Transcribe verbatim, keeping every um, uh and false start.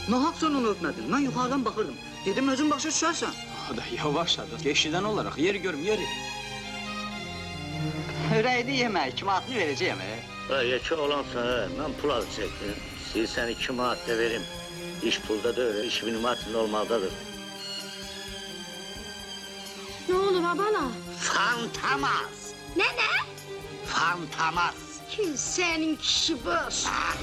Nahaq sən onu öpmədin. Mən yuxarıdan baxırdım. Dedim özün başa düşərsən. Da yavaş hadi. Eşidən olarak yeri görüm yeri. Ürəkli yemək, iki manatını verəcəyəm. Ha, yekə olansan, mən pul alacaqdım. İstəyirsən iki manat da verim. İş pulda da öyle, iş minimat normaldadır. Ne olur abana? Fantamaz! Ne ne? Fantamaz! Kim senin kişi boş?